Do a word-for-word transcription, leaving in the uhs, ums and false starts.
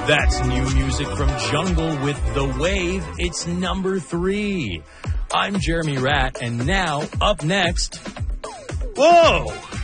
That's new music from Jungle with The Wave. It's number three. I'm Jeremy Ratt, and now, up next... Whoa!